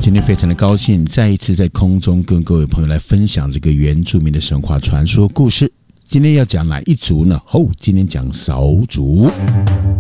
今天非常的高兴，再一次在空中跟各位朋友来分享这个原住民的神话传说故事。今天要讲哪一族呢？今天讲韶族。